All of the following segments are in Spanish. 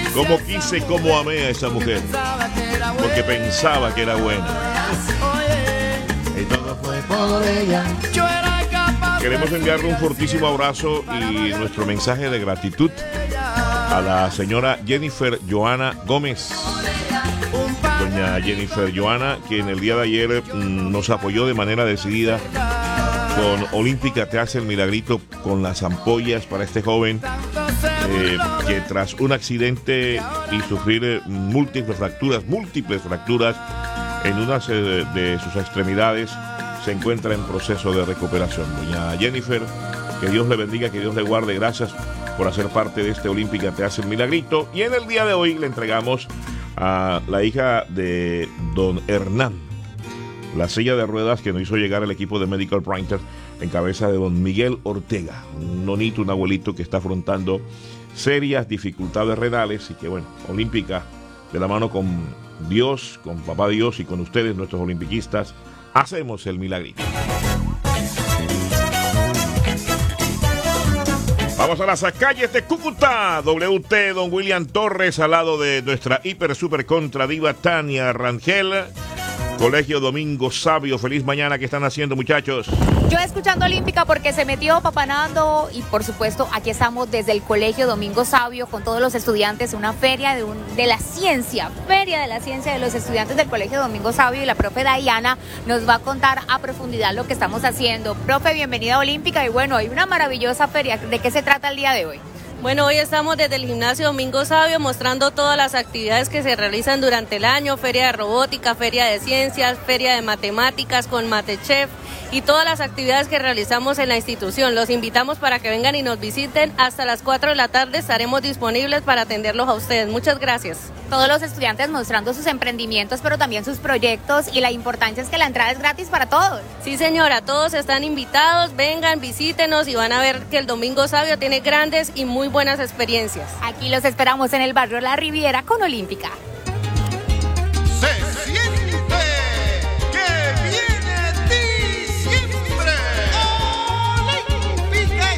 Cómo quise, cómo amé a esa mujer, porque pensaba que era buena. Y todo fue por ella. Queremos enviarle un fortísimo abrazo y nuestro mensaje de gratitud a la señora Jennifer Joana Gómez. Doña Jennifer Joana, que en el día de ayer nos apoyó de manera decidida con Olímpica Te Hace el Milagrito, con las ampollas para este joven que tras un accidente y sufrir múltiples fracturas en una de sus extremidades, se encuentra en proceso de recuperación. Doña Jennifer, que Dios le bendiga, que Dios le guarde. Gracias por hacer parte de este Olímpica Te Hace el Milagrito. Y en el día de hoy le entregamos a la hija de don Hernán la silla de ruedas que nos hizo llegar el equipo de Medical Printer en cabeza de don Miguel Ortega, un nonito, un abuelito que está afrontando serias dificultades renales y que, bueno, Olímpica, de la mano con Dios, con Papá Dios y con ustedes, nuestros olimpiquistas, hacemos el milagrito. Vamos a las calles de Cúcuta. WT, don William Torres, al lado de nuestra hiper super contra diva Tania Rangel. Colegio Domingo Sabio, feliz mañana. ¿Qué están haciendo, muchachos? Yo escuchando Olímpica porque se metió papanando y por supuesto aquí estamos desde el Colegio Domingo Sabio con todos los estudiantes, una feria de la ciencia de los estudiantes del Colegio Domingo Sabio, y la profe Dayana nos va a contar a profundidad lo que estamos haciendo. Profe, bienvenida a Olímpica y bueno, hay una maravillosa feria. ¿De qué se trata el día de hoy? Bueno, hoy estamos desde el Gimnasio Domingo Sabio mostrando todas las actividades que se realizan durante el año: feria de robótica, feria de ciencias, feria de matemáticas con MateChef y todas las actividades que realizamos en la institución. Los invitamos para que vengan y nos visiten. Hasta las 4 de la tarde estaremos disponibles para atenderlos a ustedes. Muchas gracias. Todos los estudiantes mostrando sus emprendimientos, pero también sus proyectos, y la importancia es que la entrada es gratis para todos. Sí, señora, todos están invitados. Vengan, visítenos y van a ver que el Domingo Sabio tiene grandes y muy buenas experiencias. Aquí los esperamos en el barrio La Riviera con Olímpica. Se siente que viene diciembre. Olímpica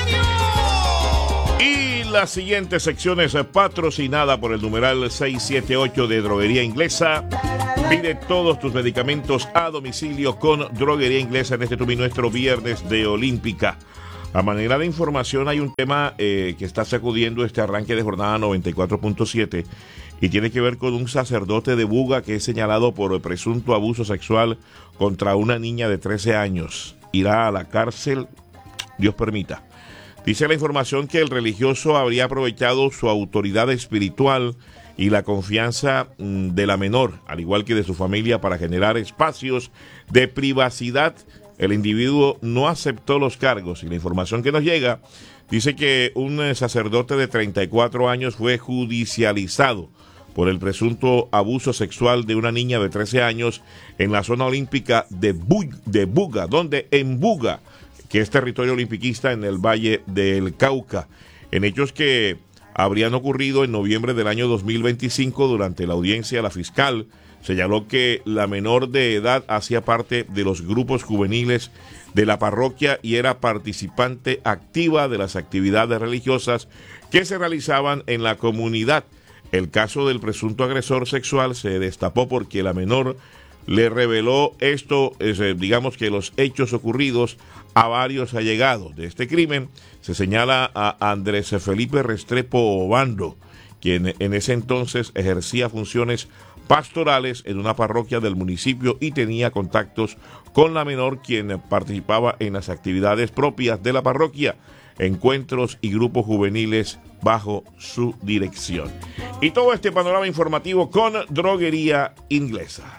Estéreo. Y la siguiente sección es patrocinada por el numeral 678 de Droguería Inglesa. Pide todos tus medicamentos a domicilio con Droguería Inglesa en este tu y nuestro viernes de Olímpica. A manera de información, hay un tema que está sacudiendo este arranque de jornada 94.7 y tiene que ver con un sacerdote de Buga que es señalado por presunto abuso sexual contra una niña de 13 años. Irá a la cárcel, Dios permita. Dice la información que el religioso habría aprovechado su autoridad espiritual y la confianza de la menor, al igual que de su familia, para generar espacios de privacidad. El individuo no aceptó los cargos y la información que nos llega dice que un sacerdote de 34 años fue judicializado por el presunto abuso sexual de una niña de 13 años en la zona olímpica de Buga, en Buga, que es territorio olimpiquista en el Valle del Cauca, en hechos que habrían ocurrido en noviembre del año 2025. Durante la audiencia, la fiscal señaló que la menor de edad hacía parte de los grupos juveniles de la parroquia y era participante activa de las actividades religiosas que se realizaban en la comunidad. El caso del presunto agresor sexual se destapó porque la menor le reveló digamos que los hechos ocurridos a varios allegados de este crimen. Se señala a Andrés Felipe Restrepo Obando, quien en ese entonces ejercía funciones pastorales en una parroquia del municipio y tenía contactos con la menor, quien participaba en las actividades propias de la parroquia, encuentros y grupos juveniles bajo su dirección. Y todo este panorama informativo con Droguería Inglesa.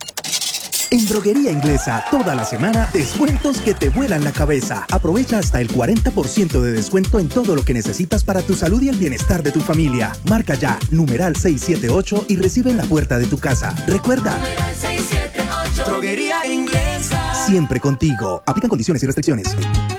En Droguería Inglesa, toda la semana, descuentos que te vuelan la cabeza. Aprovecha hasta el 40% de descuento en todo lo que necesitas para tu salud y el bienestar de tu familia. Marca ya, numeral 678 y recibe en la puerta de tu casa. Recuerda, 678. Droguería Inglesa. Siempre contigo. Aplican condiciones y restricciones.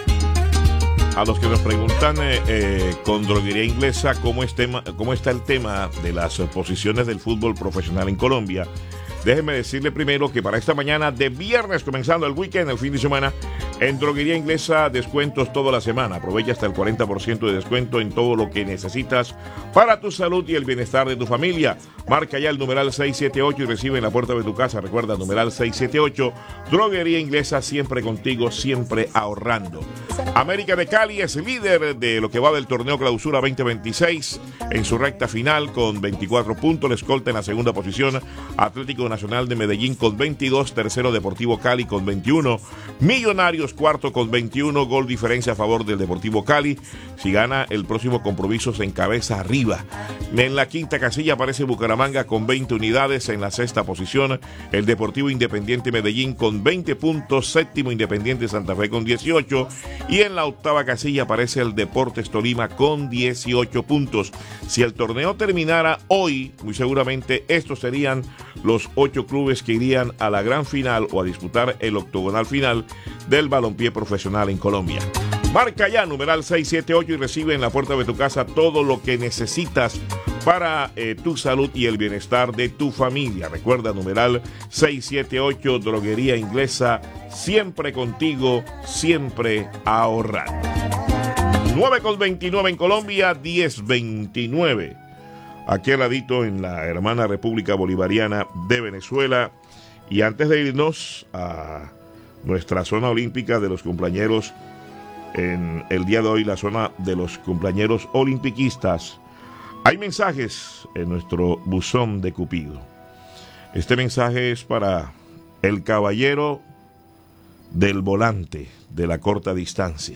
A los que nos preguntan con Droguería Inglesa cómo está el tema de las posiciones del fútbol profesional en Colombia, déjenme decirle primero que para esta mañana de viernes, comenzando el weekend, el fin de semana, en Droguería Inglesa, descuentos toda la semana. Aprovecha hasta el 40% de descuento en todo lo que necesitas para tu salud y el bienestar de tu familia. Marca ya el numeral 678 y recibe en la puerta de tu casa. Recuerda, numeral 678. Droguería Inglesa, siempre contigo, siempre ahorrando. América de Cali es líder de lo que va del torneo Clausura 2026 en su recta final con 24 puntos. Le escolta en la segunda posición Atlético Nacional de Medellín con 22, tercero Deportivo Cali con 21, Millonarios cuarto con 21, gol diferencia a favor del Deportivo Cali. Si gana el próximo compromiso se encabeza arriba. En la quinta casilla aparece Bucaramanga con 20 unidades. En la sexta posición el Deportivo Independiente Medellín con 20 puntos, séptimo Independiente Santa Fe con 18 y en la octava casilla aparece el Deportes Tolima con 18 puntos. Si el torneo terminara hoy, muy seguramente estos serían los 8 clubes que irían a la gran final o a disputar el octogonal final del balompié profesional en Colombia. Marca ya numeral 678 y recibe en la puerta de tu casa todo lo que necesitas para tu salud y el bienestar de tu familia. Recuerda, numeral 678, Droguería Inglesa, siempre contigo, siempre ahorrando. 9:29 en Colombia, 10:29. Aquí al ladito en la hermana República Bolivariana de Venezuela. Y antes de irnos a nuestra zona olímpica de los cumpleañeros, en el día de hoy la zona de los cumpleañeros olimpiquistas, hay mensajes en nuestro buzón de Cupido. Este mensaje es para el caballero del volante de la corta distancia,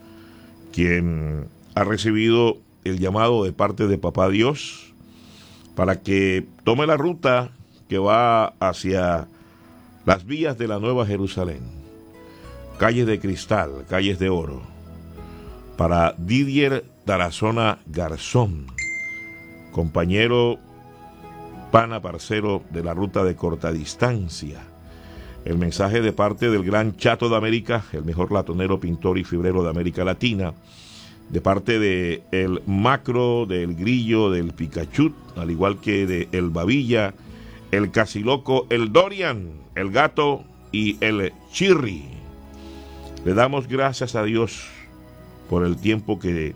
quien ha recibido el llamado de parte de Papá Dios para que tome la ruta que va hacia las vías de la Nueva Jerusalén, calles de cristal, calles de oro, para Didier Tarazona Garzón, compañero, pana, parcero de la ruta de corta distancia. El mensaje de parte del gran Chato de América, el mejor latonero, pintor y fibrero de América Latina, de parte de el Macro, del Grillo, del Pikachu, al igual que de el Babilla, el Casiloco, el Dorian, el Gato y el Chirri. Le damos gracias a Dios por el tiempo que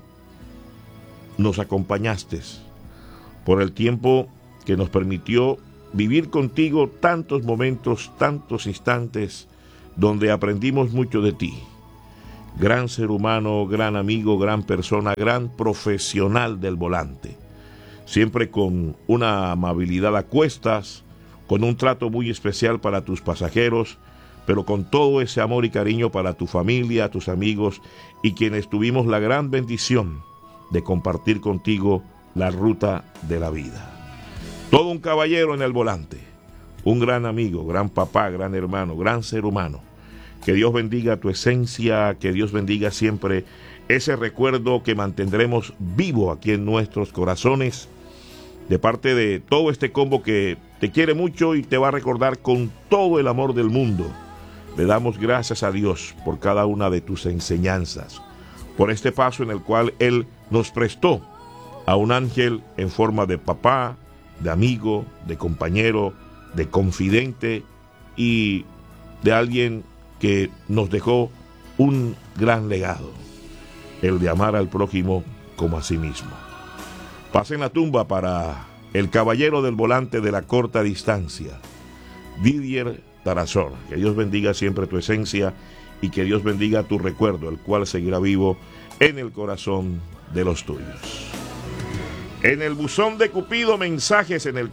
nos acompañaste, por el tiempo que nos permitió vivir contigo tantos momentos, tantos instantes donde aprendimos mucho de ti. Gran ser humano, gran amigo, gran persona, gran profesional del volante. Siempre con una amabilidad a cuestas, con un trato muy especial para tus pasajeros, pero con todo ese amor y cariño para tu familia, tus amigos y quienes tuvimos la gran bendición de compartir contigo la ruta de la vida. Todo un caballero en el volante, un gran amigo, gran papá, gran hermano, gran ser humano. Que Dios bendiga tu esencia, que Dios bendiga siempre ese recuerdo que mantendremos vivo aquí en nuestros corazones, de parte de todo este combo que te quiere mucho y te va a recordar con todo el amor del mundo. Le damos gracias a Dios por cada una de tus enseñanzas, por este paso en el cual Él nos prestó a un ángel en forma de papá, de amigo, de compañero, de confidente y de alguien que nos dejó un gran legado, el de amar al prójimo como a sí mismo. Pasen la tumba para el caballero del volante de la corta distancia, Didier Tarazona. Que Dios bendiga siempre tu esencia y que Dios bendiga tu recuerdo, el cual seguirá vivo en el corazón de los tuyos. En el buzón de Cupido, mensajes en el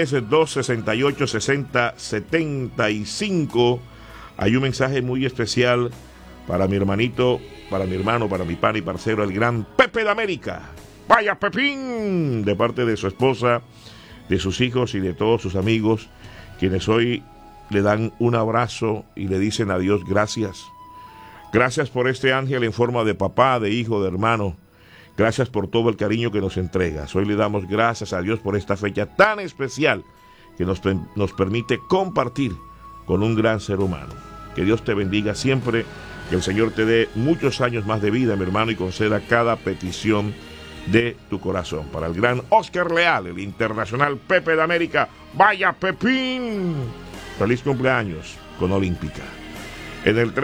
310-268-6075. Hay un mensaje muy especial para mi hermanito, para mi hermano, para mi pan y parcero, el gran Pepe de América. ¡Vaya Pepín! De parte de su esposa, de sus hijos y de todos sus amigos, quienes hoy le dan un abrazo y le dicen a Dios gracias. Gracias por este ángel en forma de papá, de hijo, de hermano. Gracias por todo el cariño que nos entregas. Hoy le damos gracias a Dios por esta fecha tan especial que nos permite compartir con un gran ser humano. Que Dios te bendiga siempre, que el Señor te dé muchos años más de vida, mi hermano, y conceda cada petición de tu corazón. Para el gran Oscar Leal, el internacional Pepe de América. ¡Vaya Pepín! Feliz cumpleaños con Olímpica. En el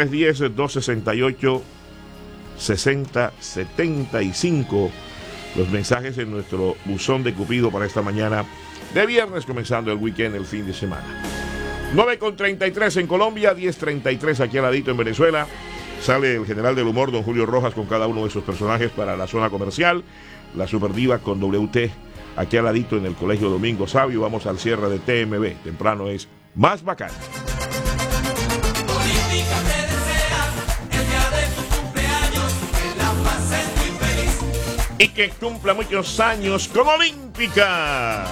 310-268-6075, los mensajes en nuestro buzón de Cupido para esta mañana de viernes, comenzando el weekend, el fin de semana. 9:33 en Colombia, 10:33 aquí al ladito en Venezuela. Sale el general del humor, don Julio Rojas, con cada uno de sus personajes para la zona comercial. La Superdiva con WT aquí al ladito en el Colegio Domingo Sabio. Vamos al cierre de TMB. Temprano es más bacán. Olímpica te desea el día de tu cumpleaños, que la pases muy feliz. Y que cumpla muchos años con Olímpica.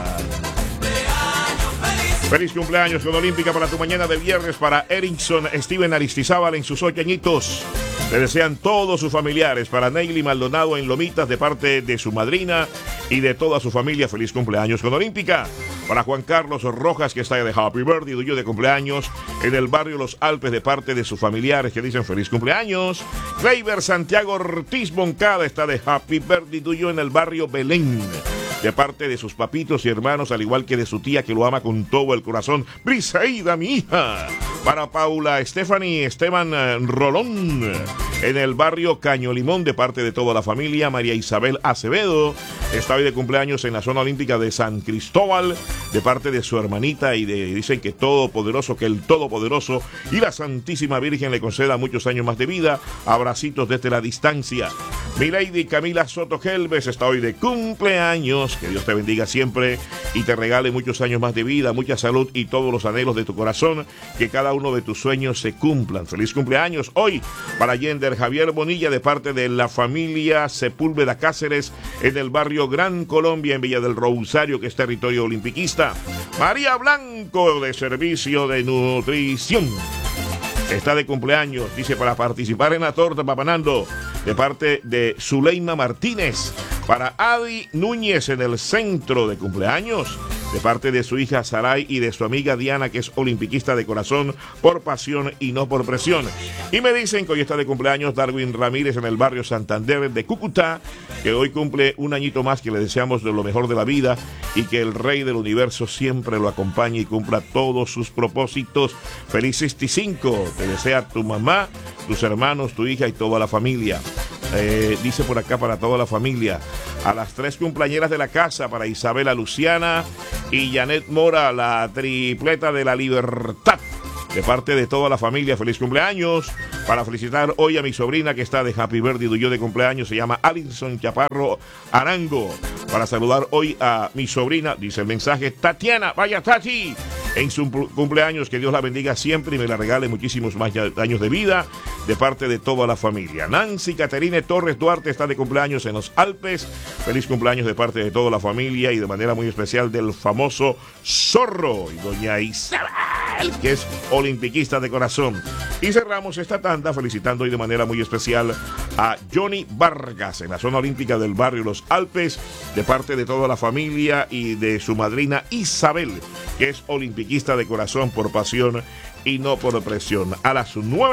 Feliz cumpleaños con Olímpica para tu mañana de viernes, para Erickson Steven Aristizábal en sus 8 añitos. Le desean todos sus familiares, para Neily Maldonado en Lomitas de parte de su madrina y de toda su familia. Feliz cumpleaños con Olímpica. Para Juan Carlos Rojas, que está de Happy Birthday, tuyo de cumpleaños en el barrio Los Alpes de parte de sus familiares que dicen feliz cumpleaños. Kleiber Santiago Ortiz Moncada está de Happy Birthday, tuyo en el barrio Belén, de parte de sus papitos y hermanos, al igual que de su tía que lo ama con todo el corazón, Briseida, mi hija. Para Paula Stephanie Esteban Rolón, en el barrio Caño Limón, de parte de toda la familia. María Isabel Acevedo está hoy de cumpleaños en la zona olímpica de San Cristóbal, de parte de su hermanita, y dicen que el Todopoderoso y la Santísima Virgen le conceda muchos años más de vida. Abracitos desde la distancia. Mi lady Camila Soto Gelbes está hoy de cumpleaños. Que Dios te bendiga siempre y te regale muchos años más de vida, mucha salud y todos los anhelos de tu corazón. Que cada uno de tus sueños se cumplan. Feliz cumpleaños hoy para Yender Javier Bonilla, de parte de la familia Sepúlveda Cáceres, en el barrio Gran Colombia, en Villa del Rosario, que es territorio olimpiquista. María Blanco, de Servicio de Nutrición, está de cumpleaños, dice, para participar en la torta Papanando, de parte de Zuleima Martínez. Para Adi Núñez en el centro, de cumpleaños, de parte de su hija Saray y de su amiga Diana, que es olimpiquista de corazón, por pasión y no por presión. Y me dicen que hoy está de cumpleaños Darwin Ramírez en el barrio Santander de Cúcuta, que hoy cumple un añito más, que le deseamos de lo mejor de la vida y que el Rey del Universo siempre lo acompañe y cumpla todos sus propósitos. Feliz 65, te desea tu mamá, tus hermanos, tu hija y toda la familia. Dice por acá, para toda la familia. A las 3 cumpleañeras de la casa, para Isabela Luciana y Janet Mora, la tripleta de la libertad, de parte de toda la familia. Feliz cumpleaños. Para felicitar hoy a mi sobrina, que está de Happy Birthday, yo de cumpleaños, se llama Alison Chaparro Arango. Para saludar hoy a mi sobrina, dice el mensaje, Tatiana, vaya Tati, en su cumpleaños, que Dios la bendiga siempre y me la regale muchísimos más años de vida, de parte de toda la familia. Nancy Caterine Torres Duarte está de cumpleaños en los Alpes. Feliz cumpleaños de parte de toda la familia y de manera muy especial del famoso Zorro y doña Isabel, que es olimpiquista de corazón. Y cerramos esta tanda felicitando hoy de manera muy especial a Johnny Vargas en la zona olímpica del barrio Los Alpes, de parte de toda la familia y de su madrina Isabel, que es olimpiquista de corazón, por pasión y no por presión. A las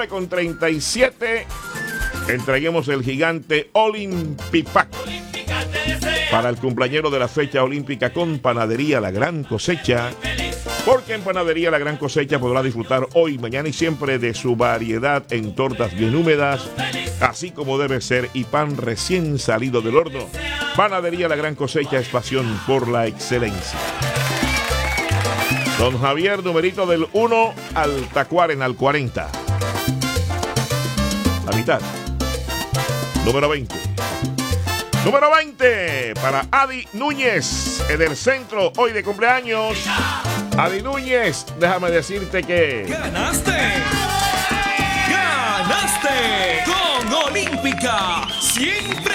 9:37 entreguemos el gigante Olympipack para el cumpleañero de la fecha olímpica con Panadería La Gran Cosecha, porque en Panadería La Gran Cosecha podrá disfrutar hoy, mañana y siempre de su variedad en tortas bien húmedas, así como debe ser, y pan recién salido del horno. Panadería La Gran Cosecha es pasión por la excelencia. Don Javier, numerito del 1 al Tacuaren, al 40. La mitad. Número 20. Número 20 para Adi Núñez en el centro, hoy de cumpleaños. Adi Núñez, déjame decirte que... ¡Ganaste! ¡Ganaste! Con Olímpica, siempre